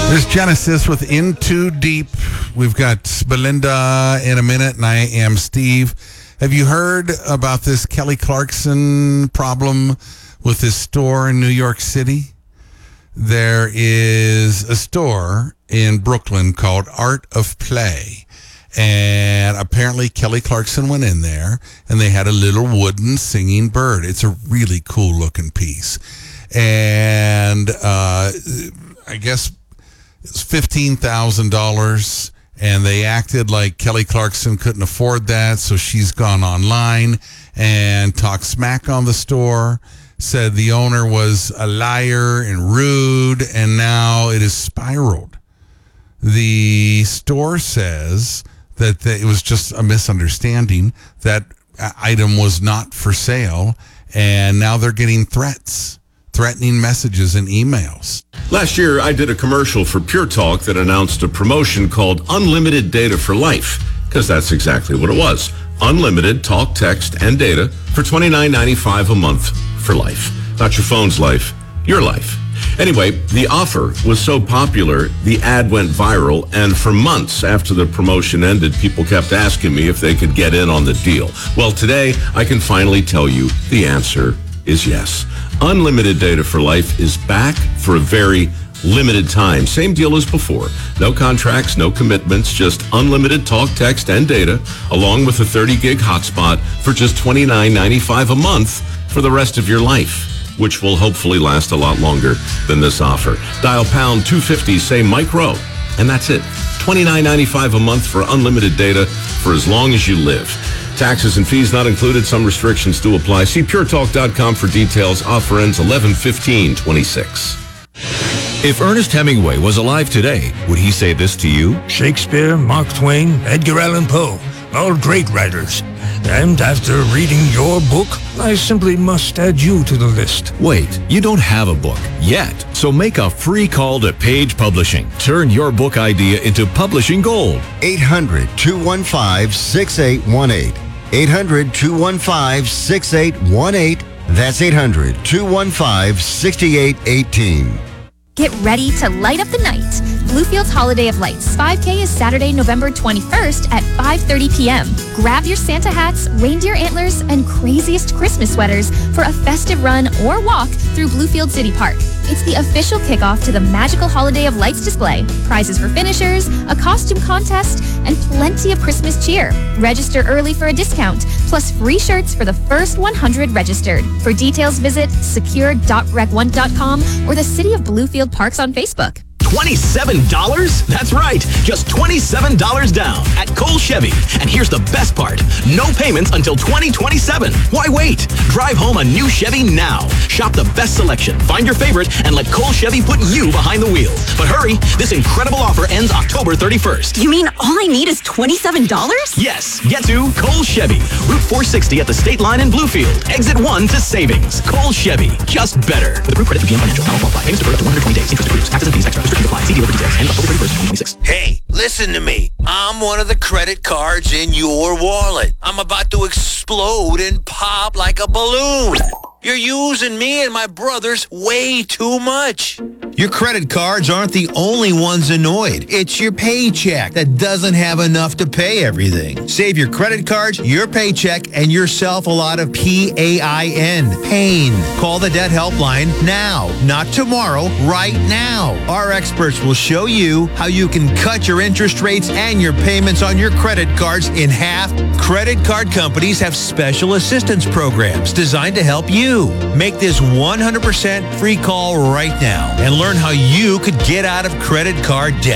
There's Genesis with In Too Deep. We've got Belinda in a minute, and I am Steve. Have you heard about this Kelly Clarkson problem with this store in New York City? There is a store in Brooklyn called Art of Play. And apparently Kelly Clarkson went in there, and they had a little wooden singing bird. It's a really cool-looking piece. And I guess it's $15,000, and they acted like Kelly Clarkson couldn't afford that, so she's gone online and talked smack on the store, said the owner was a liar and rude, and now it has spiraled. The store says that it was just a misunderstanding, that item was not for sale, and now they're getting threatening messages and emails. Last year, I did a commercial for Pure Talk that announced a promotion called Unlimited Data for Life, because that's exactly what it was. Unlimited talk, text, and data for $29.95 a month for life. Not your phone's life, your life. Anyway, the offer was so popular, the ad went viral, and for months after the promotion ended, people kept asking me if they could get in on the deal. Well, today, I can finally tell you the answer is yes. Unlimited Data for Life is back for a very limited time. Same deal as before. No contracts, no commitments, just unlimited talk, text, and data, along with a 30-gig hotspot for just $29.95 a month for the rest of your life, which will hopefully last a lot longer than this offer. Dial pound 250, say Mike Rowe, and that's it. $29.95 a month for unlimited data for as long as you live. Taxes and fees not included. Some restrictions do apply. See puretalk.com for details. Offer ends 11/15/26. If Ernest Hemingway was alive today, would he say this to you? Shakespeare, Mark Twain, Edgar Allan Poe, all great writers. And after reading your book, I simply must add you to the list. Wait, you don't have a book yet. So make a free call to Page Publishing. Turn your book idea into publishing gold. 800-215-6818. 800-215-6818. That's 800-215-6818. Get ready to light up the night. Bluefield's Holiday of Lights 5K is Saturday, November 21st at 5:30 p.m. Grab your Santa hats, reindeer antlers, and craziest Christmas sweaters for a festive run or walk through Bluefield City Park. It's the official kickoff to the magical Holiday of Lights display. Prizes for finishers, a costume contest, and plenty of Christmas cheer. Register early for a discount, plus free shirts for the first 100 registered. For details, visit secure.rec1.com or the City of Bluefield Parks on Facebook. $27? That's right, just $27 down at Cole Chevy. And here's the best part, no payments until 2027. Why wait? Drive home a new Chevy now. Shop the best selection, find your favorite, and let Cole Chevy put you behind the wheel. But hurry, this incredible offer ends October 31st. You mean all I need is $27? Yes, get to Cole Chevy, Route 460 at the State Line in Bluefield. Exit 1 to Savings. Cole Chevy, just better. With approved credit through GM Financial. Not all qualify. Payments deferred up to 120 days. Interest accrues. Taxes and fees extra. Restrictions apply. See dealer for details. And October 31st, 2026. Hey, listen to me. I'm one of the credit cards in your wallet. I'm about to explode and pop like a balloon. You're using me and my brothers way too much. Your credit cards aren't the only ones annoyed. It's your paycheck that doesn't have enough to pay everything. Save your credit cards, your paycheck, and yourself a lot of PAIN. Pain. Call the debt helpline now, not tomorrow, right now. Our experts will show you how you can cut your interest rates and your payments on your credit cards in half. Credit card companies have special assistance programs designed to help you. Make this 100% free call right now and learn how you could get out of credit card debt.